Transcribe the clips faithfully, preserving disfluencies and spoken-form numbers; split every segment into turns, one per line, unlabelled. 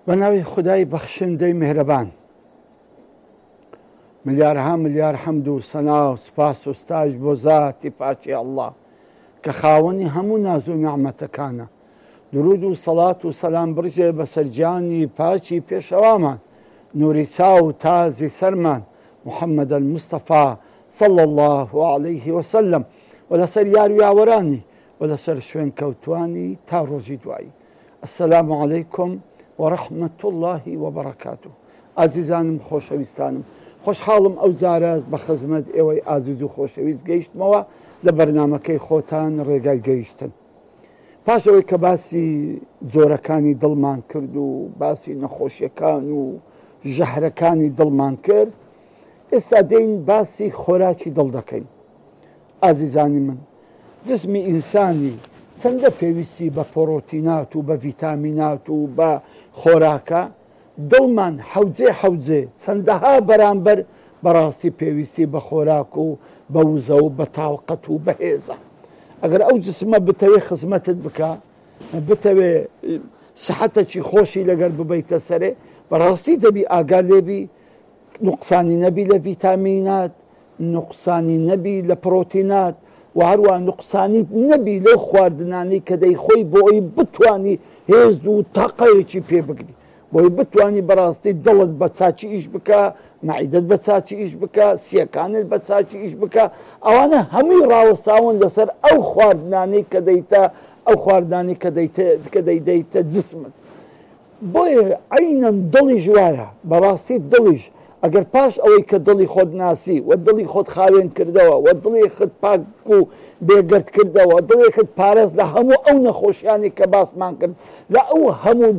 بناوی خدای بخشندەی میهرەبان، ملیارها ملیار حەمد و سەنا و سپاس و ستایش بۆ زاتی پاکی ئەڵڵا کە خاوەنی هەموو ناز و نیعمەتەکانە. درود و سەڵات و سەلام بڕژێ بەسەر گیانی پاکی پێشەوامان، نووری چاو و تازی سەرمان محەممەد المستەفا صلى الله عليه وسلم و لەسەر یار و یاوەرانی و لەسەر شوێن کەوتوانی تا ڕۆژی دوایی. السلام علیکم ورحمة الله وبركاته. عزیزانم خۆشەویستانم، خۆشحاڵم ئەو جارە بە خزمەت ئێوەی ئازیز و خۆشەویست گەیشتمەوە لە بەرنامەکەی خۆتان ڕێگای گەیشتن. پاشەوەی کە باسی جۆرەکانی دڵمان کرد و باسی نەخۆشیەکان و ژەهرەکانی دڵمان کرد، ئێستا دێین باسی خۆراکی دڵ دەکەین. ئازیزانی من، جسمی ئینسانی چەندە پێویستی بە پۆڕۆتینات و بە ڤیتامینات و بە خۆراکە، دڵمان حەوجێ حەوجێ چەندەها بەرامبەر بەڕاستی پێویستی بە خۆراک و بە وزە و بە تاوقەت و بە هێزە. ئەگەر ئەو جسمە بتەوێ خزمەتت بکە، بتەوێ سەحەتێکی خۆشی لەگەر ببەیتە سەرێ، بەڕاستی دەبی ئاگا لێبی نوقسانی نەبی لە ڤیتامینات، نوقسانی نەبی لە پڕۆتینات، و هەروە نوقسانی نەبی لەو خواردنانی کە دەیخۆی بۆ ئەوی بتوانی هێز و تاقەیەکی پێ بگری، بۆی بتوانی بەڕاستی دڵت بە چاچی ئیش بکە، مەعیدەت بە چاچی ئیش بکە، سیەکانت بە چاچی ئیش بکە. ئەوانە هەمووی ڕاوەستاون لەسەر ئەو خواردنانەی کە دەیتە ئەو خواردانی کە دەیدەیتە جسمت. بۆیە عینەن دڵیش وایە، بەڕاستی دڵیش ئەگەر پاش ئەوەی کە دڵی خۆت ناسی و دڵی خۆت خاوێن کردەوە و دڵی خت پاک و بێگرت کردەوە، دڵێکت پارێز لە هەموو ئەو نەخۆشیانی کە باسمان کرد، لە ئەو هەموو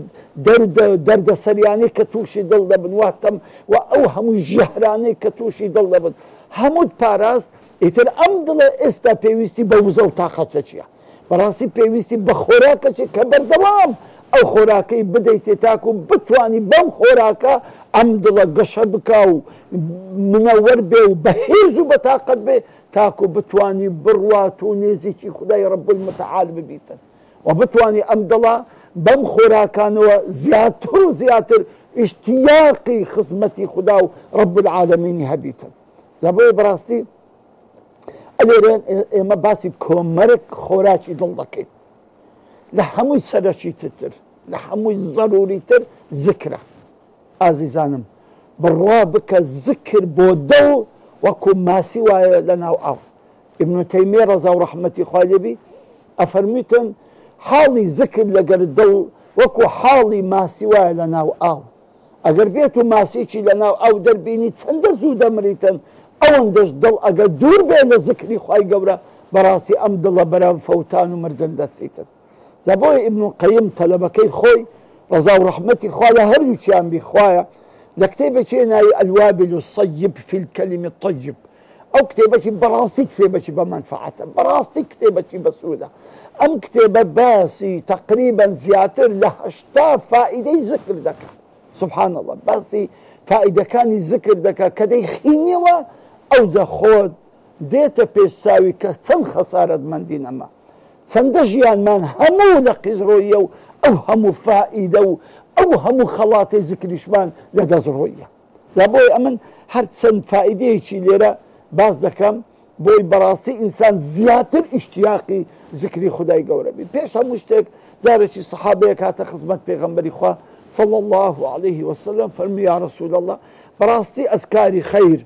دەردەسەریانەی کە تووشی دڵ دەبن، واتەم و ئەو هەموو ژەهرانەی کە تووشی دڵ دەبن، هەمووت پاراست، ئیتر ئەم دڵە ئێستا پێویستی بە وزە و تاقەتە چییە؟ بەڕاستی پێویستی بە خۆراکەچی کە بەردەوام ئەو خۆراکەی بدەیتێ تاکو بتوانی بەم خۆراکە ئەم دڵە گەشە بکە و منەوەر بێ و بەهێز و بەتاقەت بێ تاکو بتوانی بڕوات و نێزیکی خودای ڕەب المتەعال ببیتن و بتوانی ئەم دڵە بەم خۆراکانەوە زیاتر و زیاتر ئیشتیاقی خزمەتی خوددا و ڕەب العالەمینی هەبیتن. زەبۆی بەڕاستی ئەلێرێن ئێمە باسی کۆمەرێک خۆراکی دڵ دەکەین. لە هەمووی سەرەکی تر، لە هەمووی زەروریتر زیکرە. ئازیزانم، بڕوا بکە زیکر بۆ دڵ وەکو ماسی وایە لە ناو ئاو. ئیبن تەیمیە ڕەزا و ڕەحمەتی خوای لێبی ئەفەرمیتن حاڵی زیکر لەگەر دڵ وەکو حاڵی ماسی وایە لە ناو ئاو. ئەگەر بێت و ماسیکی لە ناو ئاو دەربینی چەندە زوو دەمریتن، ئەوەندەش دڵ ئەگەر دوور بێ لە زیکری خوای گەورە، بەڕاستی ئەم دڵە بەرەو فەوتان و مردن دەچیتن. زەبۆی ئیبن قەیم تەلەبەکەی خۆی ڕەزا و ڕەحمەتی خوا لە هەردووچیان بیخوایە لە کتێبێکی ناوی الوابل الصەیب فی الکەلم الطەیب، ئەو کتێبەکی بەڕاستی کتێبەکی بە مەنفەعەتە، بەڕاستی کتێبەکی بەسوودە. ئەم کتێبە باسی تەقریبەن زیاتر لە هەشتا فائیدەی زیکر دەکات. سبحان الله، باسی فائیدەکانی زیکر دەکات کە دەیخینیەوە ئەوجە خۆت دێتە پێشچاوی کە چەند خەسارەتمەندین ئەمە، چەندە ژیانمان هەموو لە قیزڕۆیە و ئەو هەموو فائیدە و ئەو هەموو خەڵاتی زیکریشمان لە دەستڕۆیە. دا بۆی ئەمن هەر چەند فائیدەیەکی لێرە باز دەکەم بۆی بەڕاستی ئینسان زیاتر ئیشتیاقی زیکری خودای گەورە بی. پێش هەموو شتێک جارێکی سەحابەیەک هاتە خزمەت پێغەمبەری خوا صلی الله عليه وسلم، فەرمی یا رسول الله، بەڕاستی ئەزکاری خەیر،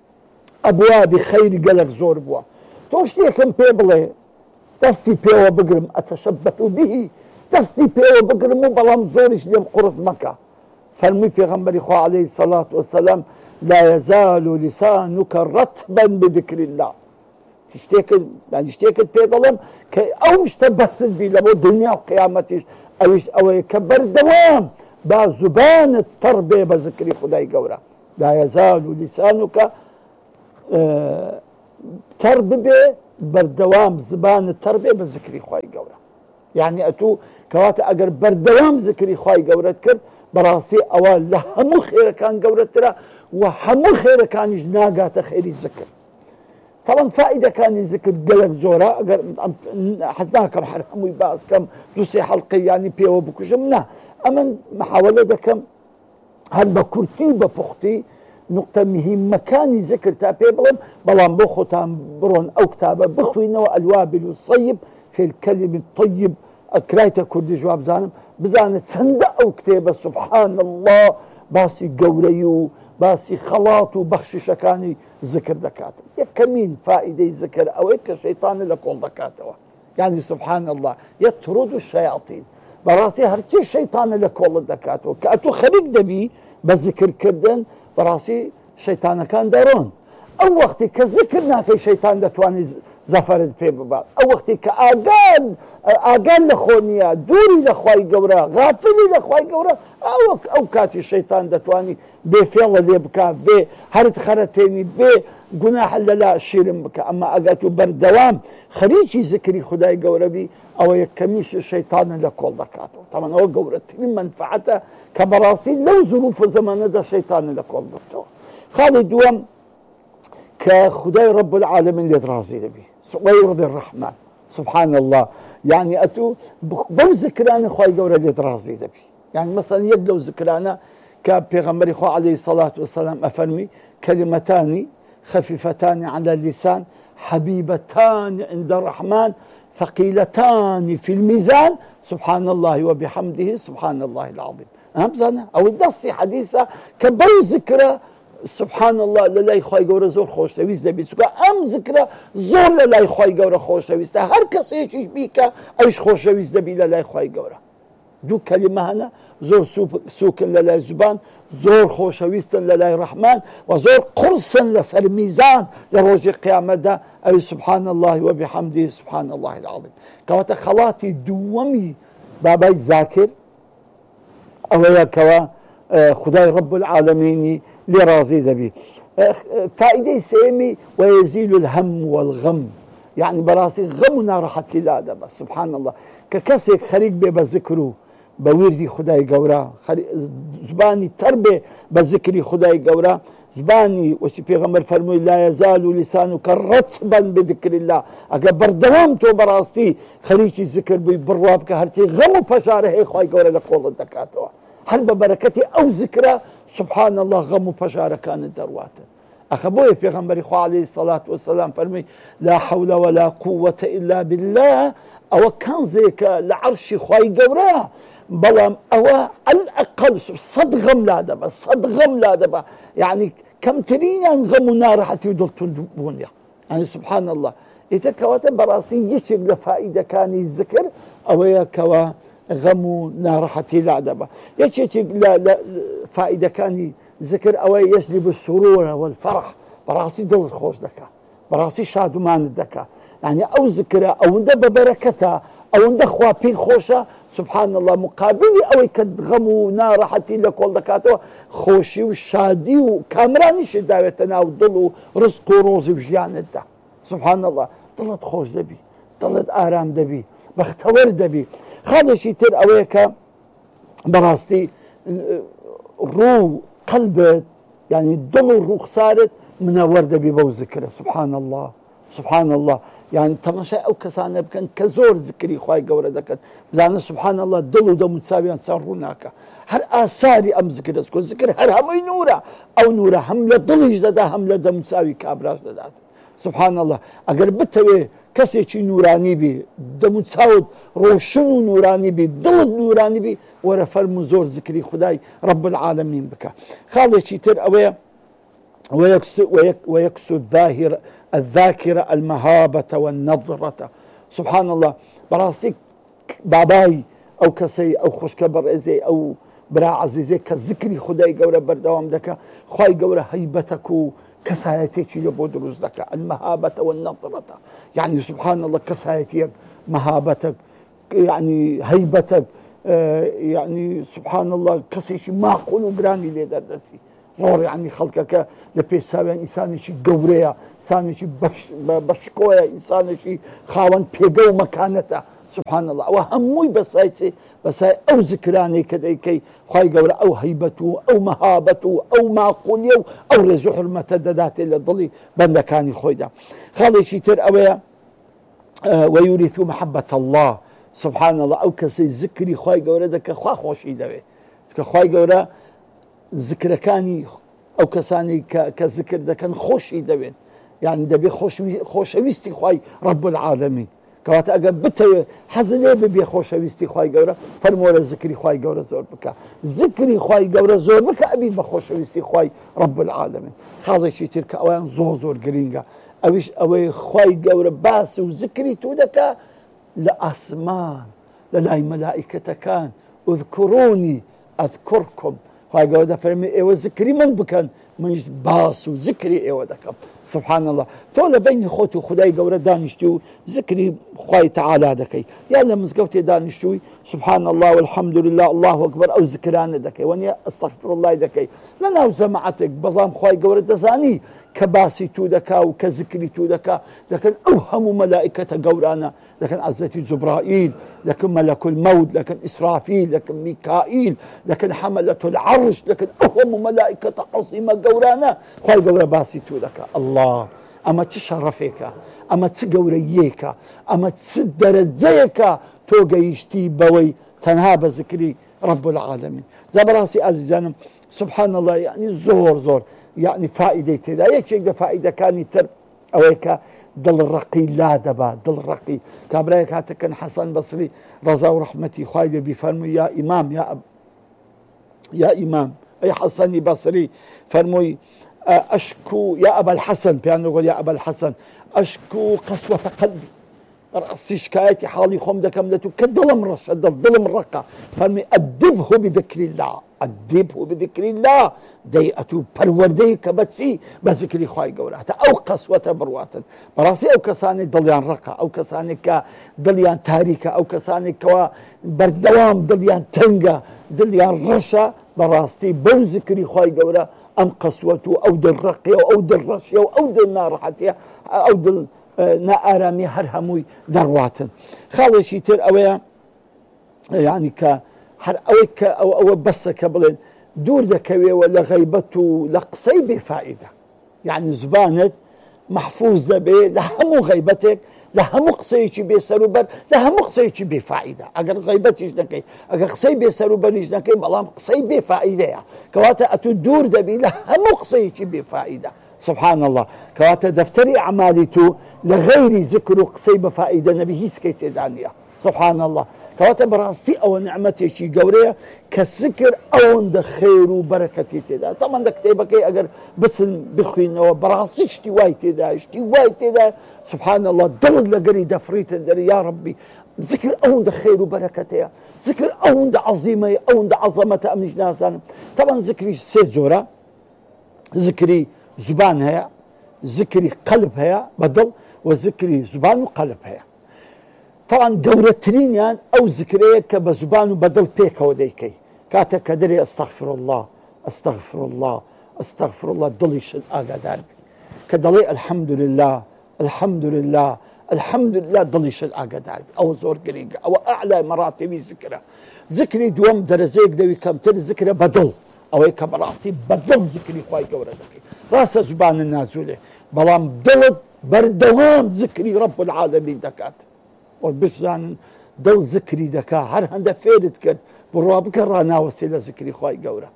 ئەبوابی خەیری گەلک زۆر بووە، تۆ شتێکم پێ بڵێ دەستی پێوە بگرم، ئەتەشەبەت بهی، دەستی پێوە بگرم و بەڵام زۆریش لێم قورس مەکە. فەرمی پێغەمبەری خوا عەلەیهی سەڵات وەسەلام لا یەزال لیسانوکە ڕەتبەن بذکر الله. شتێکت پێ دەڵێم کە ئەو شتە بەست بی لە بۆ دنیا و قیامەتیش، ئەویش ئەوەیە کە بەردەوام با زوبانت تەڕ بێ بە زیکری خودای گەورە. لا یەزال لیسانوکە تەڕ ببێ، بەردەوام زبانت تەڕ بێ بە زیکری خوای گەورە. یعنی ئەتوو کەواتە ئەگەر بەردەوام زیکری خوای گەورەت کرد، بەڕاستی ئەوە لە هەموو خێرەکان گەورەترە و هەموو خێرەکانیش ناگاتە خێری زیکر. طبعا فائدة كان ذكر قلق زورا أجر حزناك الحرام باس كم دوسي حلقي يعني بيو بكجمنا أمن محاولة كم هل بكرتي ببختي نقطة مهمة كان ذكر تابي بلم بلام بخو تام برون أو كتابة بخوينه الوابل والصيب في الكلم الطيب كرايته كردي جواب زانم بزانت صندق أو كتابة سبحان الله باسي قوريو باسي خلاط وبخش شكاني ذكر دكاته يكمين فائدة ذكر أو إك شيطان لكل دكاته يعني سبحان الله يطرد الشياطين براسي هرتي الشيطان لكل دكاته كأتو خريق دبي بذكر كردن براسي شيطان كان دارون أو وقت كذكرنا كي شيطان دتواني زفرد في ببعض أو وقت كأجان أجان لخونيا دوري لخواي جورا غافلي لخواي جورا أو أو كاتي الشيطان دتواني بفعل اللي بكا ب هرت خرتيني ب جناح لا شيرم بكا أما أجاتو بردوام خريجي ذكري خداي جورا بي أو يكميش الشيطان لكل دكاتو طبعا هو جورا تنين منفعته كبراسي لو ظروف زمان ده الشيطان لكل دكتور خالد دوام كخداي رب العالمين يدرازي به ويرضي الرحمن سبحان الله يعني أتو بو ذكرانا خواهي قورا يدرازي به يعني مثلا يدلو ذكرانا كبيغمبري خو عليه الصلاة والسلام أفرمي كلمتان خفيفتان على اللسان حبيبتان عند الرحمن ثقيلتان في الميزان سبحان الله وبحمده سبحان الله العظيم أهم أو الدصي حديثة كبو ذكرى سبحان الله لله خواهی گوره زور خوش دویست دبی سوکا ام ذکر زور لله خواهی گوره خوش دویست هر کسی ایشش بی که ایش خوش دویست دبی لله خواهی گوره دو کلمه هنه زور سوکن لله زبان زور خوش دویستن لله رحمان و زور قرصن لسر میزان لروج قیامت ده ای سبحان الله و بحمده سبحان الله العظیم كوات خلاتي دومي باباي ذاكر او يا كوا خداي رب العالمين لراضي ذبي فائدة سيمي ويزيل الهم والغم يعني براسي غمنا راحت لا بس سبحان الله ككسك خريج بذكره بويردي خداي قورا زباني تربي بذكري خداي قورا زباني وشي بيغمر فرمي لا يزال لسانك رطبا بذكر الله اقبر دوامتو براسي خريجي ذكر بي بروابك هرتي غم فشاره هي خواي قورا لقول الدكاتو هل ببركتي او ذكرى سبحان الله غم فشاره كانت درواته أخبوي في غنبري خو عليه الصلاة والسلام فرمي لا حول ولا قوة إلا بالله أو كان زيك لعرش خواي قوراه بلام أو على الأقل صد غم لا دبا صد غم لا دبا يعني كم ترين غم نار حتى يدلتوا الدنيا يعني سبحان الله إذا كواتا براسي يشق لفائدة كان الذكر أو يكوا غم نار حتى لا دبا يشق لا فائدة كان ذكر أو يجلب السرور والفرح براسي دل خوش دكا براسي شادمان دكا يعني أو ذكر أو ندب بركتها أو ندخوا بين خوشة سبحان الله مقابلي أو يكدغموا نار حتى لكل دكاتو خوشي وشادي وكامراني شداوتنا ودلو رزق وروزي وجيان الدا سبحان الله ضلت خوش دبي ضلت آرام دبي بختور دبي هذا شيء تر أويك براستي رو قلبت يعني الدم الروح صارت منور دبي بو ذكره سبحان الله سبحان الله يعني تماشا او كسانه كان كزور ذكري خواي قوره دكت لان سبحان الله دلو دم متساويا صاروناك هر اثاري ام ذكر اسكو ذكر هر هم نوره او نوره هم لضلج ددا هم لدم متساوي كابراش ددا سبحان الله اگر بتوي كسي شي نوراني بي دم تساود روشن نوراني بي دل نوراني بي ورا فرم زور ذكري خداي رب العالمين بك خالد شي تر اوي ويكسو, ويكسو الظاهر الذاكرة المهابة والنظرة سبحان الله براسيك باباي أو كسي أو خوش كبر إزي أو برا عزيزي كذكري خداي قورة بردوام دكا خواي قورة هيبتك كسايتيك يبودروز دكا المهابة والنظرة يعني سبحان الله كسايتيك مهابتك يعني هيبتك آه يعني سبحان الله كسيش ما قولوا براني لي دردسي زور يعني خلقك لبيساوي إنسان شي قوريا إنسان شي بش بشكويا إنسان شي خاون بيقو مكانته سبحان الله وهموي بسايتي بساي أو ذكراني كذا كي خواي قورا أو هيبته أو مهابته أو معقوليه أو رزو حرمة ددات اللي ضلي بند كاني خويدا خالي شيتر أويا آه ويورث محبة الله سبحان الله أو كسي ذكري خواي قورا دك خوا خوشي دوي خواي قورا ذكر كاني أو كساني كذكر دكان خوشي دوين يعني دبي خوش خوشويستي خواي رب العالمين كوات اگر بت حزنه ببي خوشويستي خواي گورا فرموله ذكري خواي گورا زور بك ذكري خواي گورا زور بك ابي بخوشويستي خواي رب العالمين خاضي شي تلك اوان زور زور جرينجا اويش اوي خواي گورا باس وذكري تودك لاسمان للاي ملائكه كان اذكروني اذكركم خواي گورا فرمي ايوا ذكري من بكن منش باس وذكري ايوا دكم سبحان الله تولى بين خوتو خداي قورة دانشتو ذكري خواي تعالى دكي يا لما مزقوتي دانشتوي سبحان الله والحمد لله الله أكبر أو ذكران دكي وانيا استغفر الله دكي لنا وزمعتك بظام خواي قورة دزاني كباسي تو دكا وكذكري تو دكا لكن أوهم ملائكة قورانا لكن عزتي جبرائيل لكن ملك الموت لكن إسرافيل لكن ميكائيل لكن حملة العرش لكن أوهم ملائكة عظيمة قورانا خواي قورة باسي تو دكا الله أما تشرفك أما تقوريك أما تسدرجيك توقيشتي بوي تنها بذكري رب العالمين زبراسي عزيزانم سبحان الله يعني زور زور يعني فائدة تدا يكشك ده فائدة كان يتر أويك دل الرقي لا دبا دل الرقي كابرايك هاتا كان حسن بصري رضا ورحمتي خوايد بفرمي يا إمام يا أب يا إمام أي حسني بصري فرمي أشكو يا أبا الحسن بيان نقول يا أبا الحسن أشكو قسوة قلبي رأسي شكايتي حالي خم ده كملته كالظلم رشد الظلم رقة فرمي أدبه بذكر الله أدبه بذكر الله ديئته پروردي كبتسي بذكري خواهي قولاته أو قسوة برواتا براسي أو كساني دليان رقة أو كساني دليان تاريكة أو كساني كوا بردوام دليان تنقى دليان رشا براستي بو ذكري خواهي قولا أم قسوته أو دل رقية أو دل رشية أو دل نارحتية أو دل نارامي هرهموي درواتن خالي شيتر أويا يعني ك هر أويك أو أو بس كبلن دور دكوي ولا غيبته لقصي بفائدة يعني زبانت محفوظة به لهمو غيبتك لهمو قصيش بسروبر لهمو قصيش بفائدة أجر غيبتش نكي أجر قصي بسروبرش نكي بلام قصي بفائدة كواتا أتو دور دبي لهمو قصيش بفائدة سبحان الله كواتا دفتري أعمالتو لغير ذكر قصي بفائدة نبي هيسكيت دانيا سبحان الله كواتا براسي أو نعمتي شي قورية كالذكر أو عند خير وبركة تدا طبعا ده كتابك أجر بس بخين وبراسي اشتي واي تدا اشتي واي تدا سبحان الله دل لقري دفريت دري يا ربي ذكر أو عند خير وبركة ذكر أو عند عظيمة أو عند عظمة أمنش ناسان طبعا ذكري سيد زورة ذكري زبان هي ذكري قلب هي بدل وذكري زبان وقلب هي طبعا قورترين يعني أو ذكريك بزبان بدل بيك وديكي كاتا كدري استغفر الله استغفر الله استغفر الله دليش الآقا كدلي الحمد لله الحمد لله الحمد لله دليش الآقا داربي أو زور قريقة أو أعلى مراتبي ذكرى ذكري دوام درزيك دوي كمتر ذكرى بدل أو هيك براسي بدل ذكري خواي قورتك راس زبان النازولة بلام دلت بردوام ذكري رب العالمين دكات وبشان دل ذكري دكا هر هنده فيرت كر بروابك رانا وسيلة ذكري خواي قورة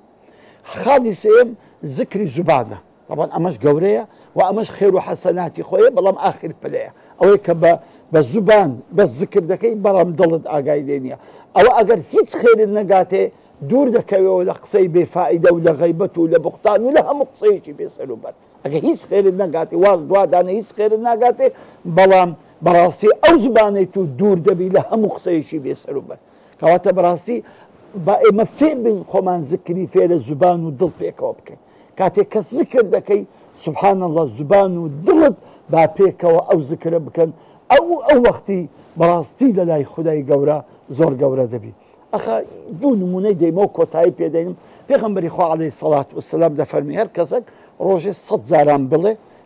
خالصين ذكري زبانة طبعا أمش قورية وأمش خير وحسناتي خويا بلام آخر بلايا أو هيك بالزبان بس ذكر دكي بلام دلت آقاي دينيا أو أقر هيت خير النقاتي دور دكوي ولا قصي بفائدة ولا غيبته ولا بختان ولا هم قصيش بيصيروا بر أقر هيت خير النقاتي واز دواد أنا هيت خير النقاتي بلام براسي أو زباني تو دور دبي لها مخصيشي بيسألوا بر كواتا براسي بقى ما في بين قمان ذكري فيه الزبان والضل فيك وبكي كاتي كذكر دكي سبحان الله الزبان والضل بقى فيك أو ذكر بكن أو أو وقتي براستي للاي خداي قورا زور قورا دبي أخا دون منيدي موكو تايب يدينم پیغمبری خو عليه الصلاة والسلام ده فرمي هر كسك روجي صد زاران بله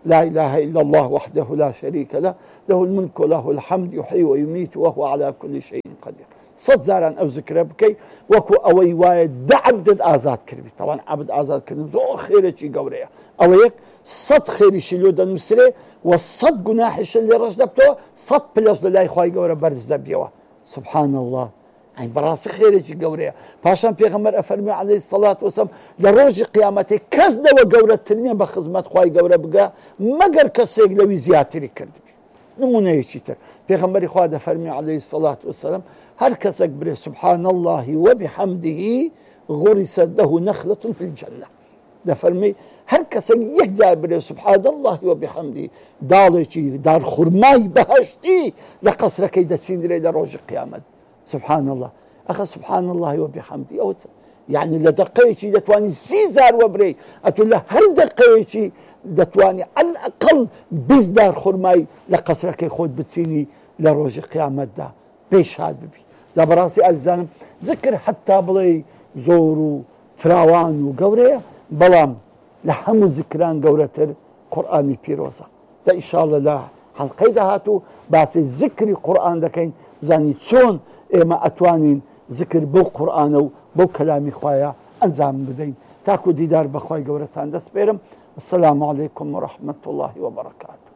لا إله إلا الله وحده لا شريك له له الملك وله الحمد يحيي ويميت وهو على كل شيء قدير. صد زاران أو ذكر بكي وكو أوي وايد دا عبد آزاد كربي. طبعا عبد آزاد كربي زور خيري شي قوريا أويك صد خيري شلو دا المسري والصد قناحش اللي رجلبتو صد بلش لله خواهي قورا برز دبيوه. سبحان الله. يعني براسي خيري شي قوريا باشان بيغمر أفرمي عليه الصلاة والسلام لروج قيامتي كزده وقورة ترنيا بخزمت خواهي قورا بقى مقر كسيق لوي زياتري كردبي. نمونه يشيتر بيغمر خواهي فرمي عليه الصلاة والسلام هر كسك بره سبحان الله وبحمده غرست له نخلة في الجنة. ده فرمي هر كسك يكجار بره سبحان الله وبحمده دالشي دار خرماي بهشتي لقصرك يدسين لي لروج قيامت. سبحان الله أخي سبحان الله وبحمده أو يعني لدقيتي دتواني سيزار وبري أتقول له هل دقيتي دتواني على الأقل بزدار خرماي لقصرك يخود بتسيني لروج قيامت ده بيش هاد ببي لبراسي ألزانم ذكر حتى بلي زورو فراوان وقوريا بلام لحمو ذكران قورتر قرآني بيروزا ده إن شاء الله لا حلقي ده هاتو بس ذكر قرآن ده كين زاني تشون إما أتوانين ذكر بو قرآن وبو كلامي خوايا أنزام بدين تاكو ديدار بخواي قورتان دس بيرم. السلام عليكم ورحمة الله وبركاته.